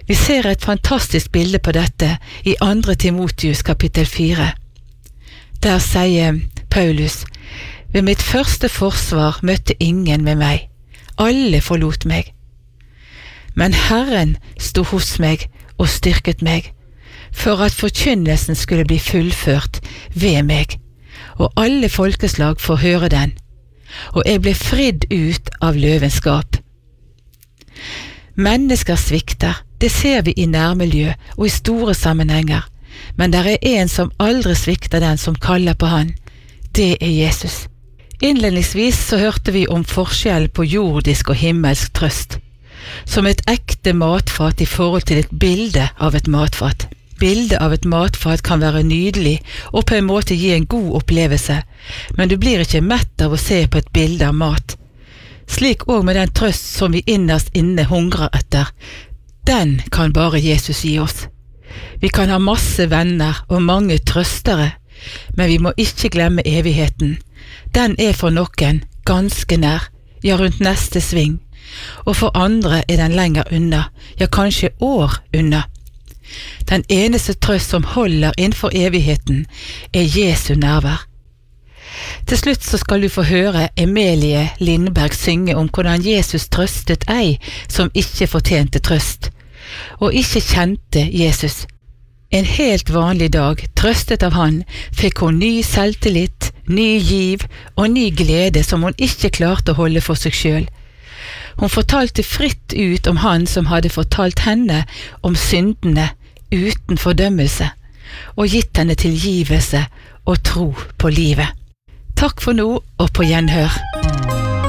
Vi ser et fantastisk bilde på dette i 2. Timotheus kapittel 4. Der sier Paulus: «Ved mitt første forsvar møtte ingen med meg. Alle forlot meg. Men Herren sto hos meg og styrket meg, for at forkynnelsen skulle bli fullført ved meg, og alle folkeslag får høre den. Og jeg ble fridd ut av løvenskap.» Mennesker svikter, det ser vi i nærmiljø og i store sammenhenger, men der er en som aldri svikter den som kaller på han. Det er Jesus. Innledningsvis så hørte vi om forskjellen på jordisk og himmelsk trøst, som et ekte matfat i forhold til et bilde av et matfat. Bildet av et matfat kan være nydelig og på en måte gi en god opplevelse, men du blir ikke mett av å se på et bilde av mat. Slik også med den trøst som vi innerst inne hungrer etter, den kan bare Jesus gi oss. Vi kan ha masse venner og mange trøstere, men vi må ikke glemme evigheten. Den er for noen ganske nær, ja rundt neste sving, og for andre er den lenger unna, ja kanskje år unna. Den eneste trøst som holder innenfor evigheten er Jesu nærvær. Til slutt så skal du få høre Emilie Lindberg synge om hvordan Jesus trøstet ei som ikke fortjente trøst, og ikke kjente Jesus. En helt vanlig dag, trøstet av han, fikk hun ny selvtillit, ny giv og ny glede som hun ikke klarte å holde for seg selv. Hun fortalte fritt ut om han som hadde fortalt henne om syndene uten fordømmelse, og gitt henne tilgivelse og tro på livet. Takk for nå, og på gjenhør.